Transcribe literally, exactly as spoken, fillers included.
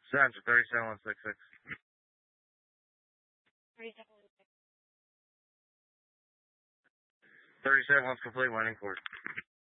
Central, thirty-seven one six six. thirty-seven one six. thirty-seven one's complete, waiting for it.